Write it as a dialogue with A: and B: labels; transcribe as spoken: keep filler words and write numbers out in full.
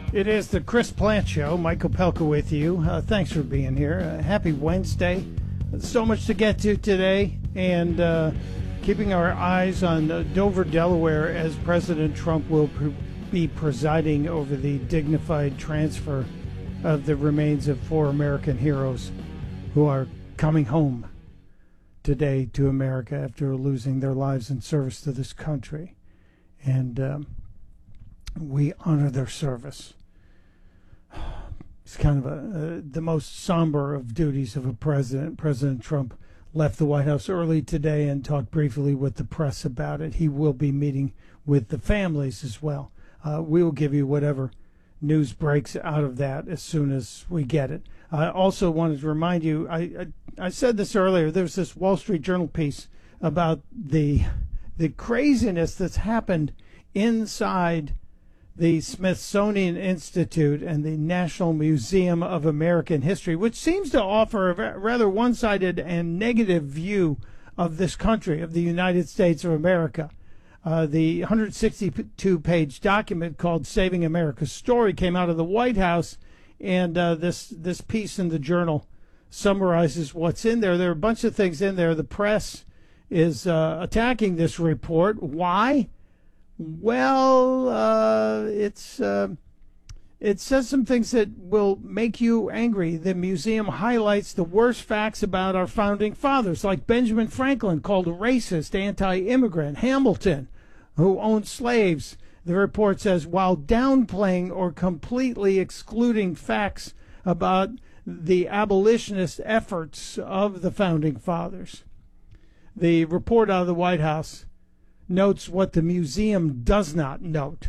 A: It is the Chris Plant Show. Michael Pelka with you. Uh, thanks for being here. Uh, happy Wednesday. So much to get to today, and uh, keeping our eyes on uh, Dover, Delaware, as President Trump will pr- be presiding over the dignified transfer of the remains of four American heroes who are coming home today to America after losing their lives in service to this country. And um, we honor their service. It's kind of a, uh, the most somber of duties of a president. President Trump left the White House early today and talked briefly with the press about it. He will be meeting with the families as well. Uh, we will give you whatever news breaks out of that as soon as we get it. I also wanted to remind you, I, I, I said this earlier, there's this Wall Street Journal piece about the the craziness that's happened inside the Smithsonian Institute and the National Museum of American History, which seems to offer a rather one-sided and negative view of this country, of the United States of America. Uh, the one hundred sixty-two page document called Saving America's Story came out of the White House, and uh, this, this piece in the Journal summarizes what's in there. There are a bunch of things in there. The press is uh, attacking this report. Why? Well, uh, it's uh, it says some things that will make you angry. The museum highlights the worst facts about our founding fathers, like Benjamin Franklin, called a racist, anti-immigrant, Hamilton, who owned slaves. The report says, while downplaying or completely excluding facts about the abolitionist efforts of the founding fathers. The report out of the White House notes what the museum does not note.